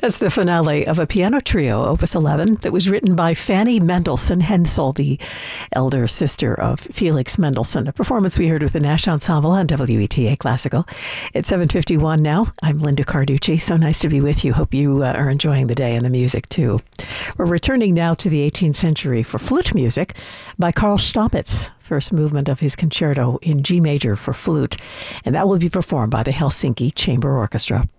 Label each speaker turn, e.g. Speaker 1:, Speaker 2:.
Speaker 1: That's the finale of a piano trio, Opus 11, that was written by Fanny Mendelssohn Hensel, the elder sister of Felix Mendelssohn, a performance we heard with the Nash Ensemble on WETA Classical. It's 7:51 now. I'm Linda Carducci. So nice to be with you. Hope you are enjoying the day and the music, too. We're returning now to the 18th century for flute music by Karl Stamitz, first movement of his concerto in G major for flute, and that will be performed by the Helsinki Chamber Orchestra.